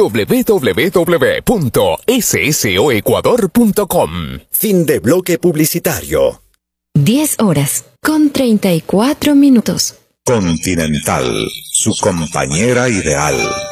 www.ssoecuador.com. Fin de bloque publicitario. 10:34. Continental, su compañera ideal.